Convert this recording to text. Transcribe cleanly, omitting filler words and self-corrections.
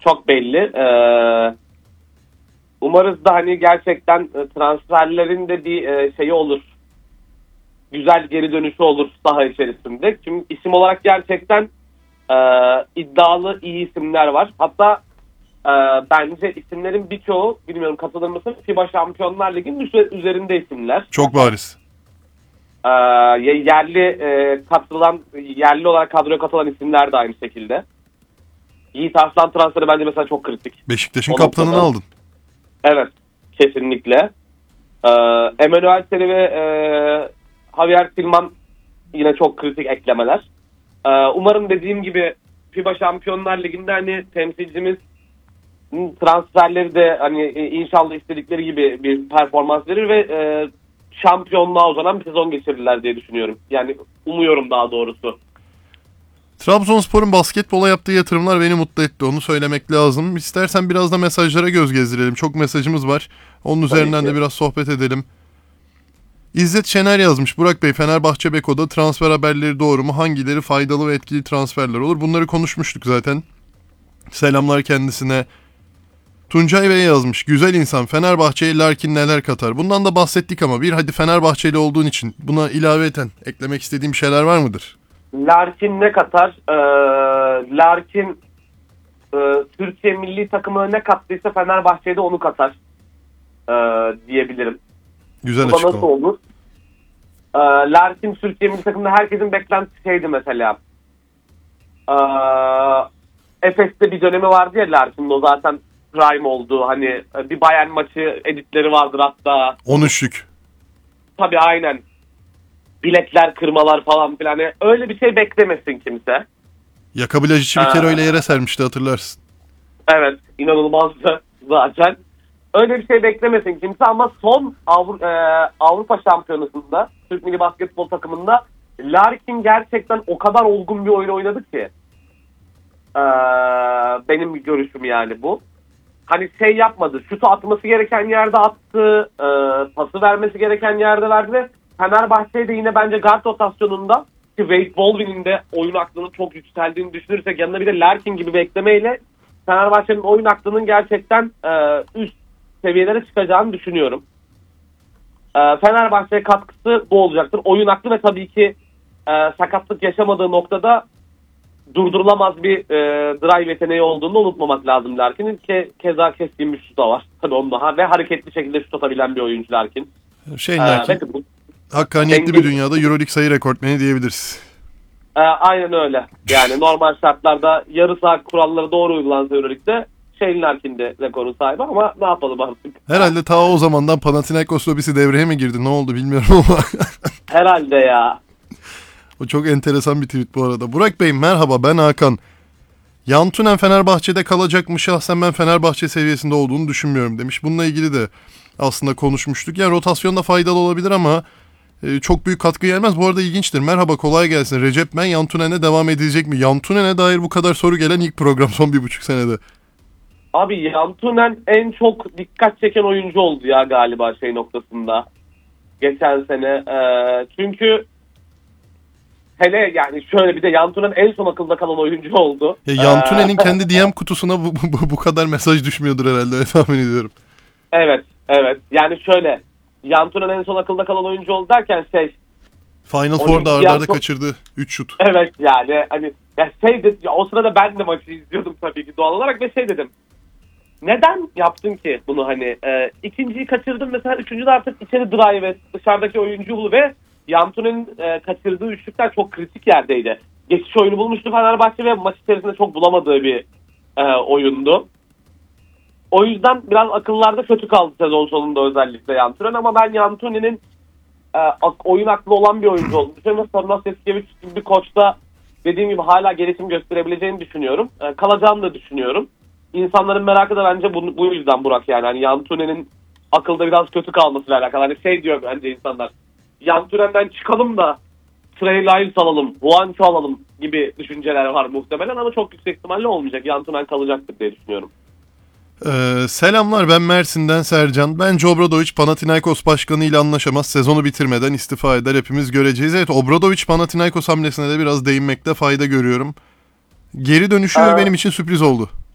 Çok belli. Umarız da hani gerçekten transferlerin de bir şeyi olur. Güzel geri dönüşü olur saha içerisinde. Çünkü isim olarak gerçekten iddialı iyi isimler var. Hatta bence isimlerin birçoğu, bilmiyorum katılır mısın, FIBA Şampiyonlar Ligi'nin üzerinde isimler. Çok bariz. Yerli olarak kadroya katılan isimler de aynı şekilde. Yiğit Arslan transferi bence mesela çok kritik. Beşiktaş'ın kaptanını aldın. Evet, kesinlikle. Emmanuel Seri ve Javier Tillman yine çok kritik eklemeler. Umarım dediğim gibi FIBA Şampiyonlar Ligi'nde hani temsilcimiz transferleri de hani inşallah istedikleri gibi bir performans verir ve şampiyonluğa uzanan bir sezon geçirirler diye düşünüyorum. Yani umuyorum daha doğrusu. Trabzonspor'un basketbola yaptığı yatırımlar beni mutlu etti. Onu söylemek lazım. İstersen biraz da mesajlara göz gezdirelim. Çok mesajımız var. Onun üzerinden de biraz sohbet edelim. İzzet Şener yazmış. Burak Bey, Fenerbahçe Beko'da transfer haberleri doğru mu? Hangileri faydalı ve etkili transferler olur? Bunları konuşmuştuk zaten. Selamlar kendisine. Tuncay Bey yazmış. Güzel insan. Fenerbahçe'ye Larkin neler katar? Bundan da bahsettik ama hadi Fenerbahçeli olduğun için buna ilaveten eklemek istediğim şeyler var mıdır? Larkin ne katar? Larkin Türkiye milli takımına ne kattıysa Fenerbahçe'de onu katar diyebilirim. Güzel Bu açıklama. nasıl olur? Larkin Türkiye milli takımında herkesin beklentisi şeydi mesela. Efes'te bir dönemi vardı ya Larkin'in, o zaten prime oldu. Hani bir Bayern maçı editleri vardır hatta. 13'lük. Tabii aynen. Bilekler kırmalar falan filan. Yani öyle bir şey beklemesin kimse. Yaka Bilajiç'i bir kere öyle yere sermişti, hatırlarsın. Evet, inanılmazdı zaten. Öyle bir şey beklemesin kimse ama son Avrupa Şampiyonası'nda Türk Milli Basketbol takımında Larkin gerçekten o kadar olgun bir oyun oynadı ki. Benim görüşüm yani bu. Hani şey yapmadı, şutu atması gereken yerde attı, pası vermesi gereken yerde verdi ve Fenerbahçe'de yine bence guard rotasyonunda ki Wade Baldwin'in de oyun aklının çok yükseldiğini düşünürsek, yanında bir de Larkin gibi bir eklemeyle Fenerbahçe'nin oyun aklının gerçekten üst seviyelere çıkacağını düşünüyorum. Fenerbahçe'ye katkısı bu olacaktır. Oyun aklı ve tabii ki sakatlık yaşamadığı noktada durdurulamaz bir drive yeteneği olduğunu unutmamak lazım Larkin'in. Keza keskin bir şutu da var. Tabii onda ve hareketli şekilde şut atabilen bir oyuncu Larkin. Larkin, hakkaniyetli bir dünyada EuroLeague sayı rekortmeni diyebiliriz. Aynen öyle. Yani normal şartlarda yarı saha kuralları doğru uygulansa EuroLeague'de Larkin de rekorun sahibi ama ne yapalım artık. Herhalde ta o zamandan Panathinaikos lobisi devreye mi girdi? Ne oldu bilmiyorum ama. Herhalde ya. O çok enteresan bir tweet bu arada. Burak Bey merhaba, ben Hakan. Yantunen Fenerbahçe'de kalacak mı? Şahsen ben Fenerbahçe seviyesinde olduğunu düşünmüyorum demiş. Bununla ilgili de aslında konuşmuştuk. Yani rotasyonda faydalı olabilir ama çok büyük katkı gelmez. Bu arada ilginçtir. Merhaba, kolay gelsin. Recep Men Yantunen'e devam edilecek mi? Yantunen'e dair bu kadar soru gelen ilk program son 1,5 senede. Abi Yantunen en çok dikkat çeken oyuncu oldu ya galiba şey noktasında. Geçen sene. Çünkü hele yani şöyle bir de Yantunen en son akılda kalan oyuncu oldu. Yantunen'in kendi DM kutusuna bu kadar mesaj düşmüyordur herhalde, tahmin ediyorum. Evet. Yani şöyle, Yantunen en son akılda kalan oyuncu oldu derken Final Four'da arda kaçırdı 3 şut. Evet yani hani o sırada ben de maçı izliyordum tabii ki doğal olarak ve dedim. Neden yaptın ki bunu hani? İkinciyi kaçırdın mesela, üçüncü de artık içeri drive et, dışarıdaki oyuncu bul ve Yantunen'in kaçırdığı üçlükler çok kritik yerdeydi. Geçiş oyunu bulmuştu Fenerbahçe ve maç içerisinde çok bulamadığı bir oyundu. O yüzden biraz akıllarda kötü kaldı sezon sonunda özellikle Yantunen, ama ben Yantunen'in oyun aklı olan bir oyuncu olduğunu düşünüyorum. Sarınas Eskevich gibi bir koçta dediğim gibi hala gelişim gösterebileceğini düşünüyorum. Kalacağını da düşünüyorum. İnsanların merakı da bence bu yüzden Burak yani. Hani Yantunen'in akılda biraz kötü kalmasıyla alakalı. Hani diyor bence insanlar. Yantunen'den çıkalım da Trey Lyles alalım, Juancho alalım gibi düşünceler var muhtemelen ama çok yüksek ihtimalle olmayacak. Yantunen kalacaktır diye düşünüyorum. Selamlar, ben Mersin'den Sercan. Bence Obradović Panathinaikos başkanı ile anlaşamaz. Sezonu bitirmeden istifa eder, hepimiz göreceğiz. Evet, Obradović Panathinaikos hamlesine de biraz değinmekte fayda görüyorum. Geri dönüşü benim için sürpriz oldu.